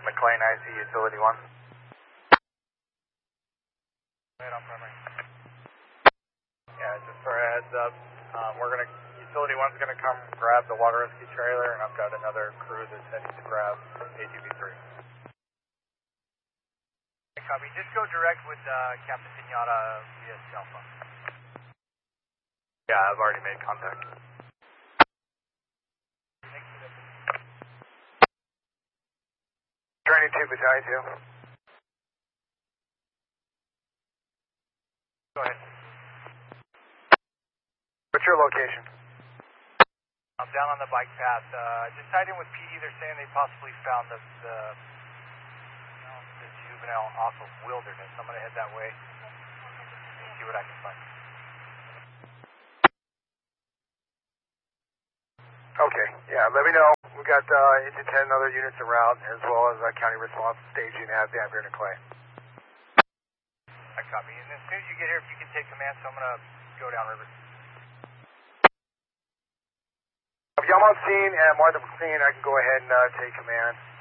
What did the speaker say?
McLean IC Utility 1. Right on primary. Yeah, just for a heads up, Utility 1's gonna come grab the water rescue trailer, and I've got another crew that's heading to grab ATV 3. Copy. Just go direct with Captain Pinata via cell phone. Yeah, I've already made contact. Training 2, Battalion 2. Go ahead. What's your location? I'm down on the bike path. Just tied in with PD. They're saying they possibly found the juvenile off of Wilderness. I'm going to head that way and see what I can find. Okay, yeah, let me know. We got into 10 other units en route, as well as county response staging at Van Buren and Clay. I copy. And as soon as you get here, if you can take command, so I'm going to go downriver. If y'all on scene and Martha McLean, I can go ahead and take command.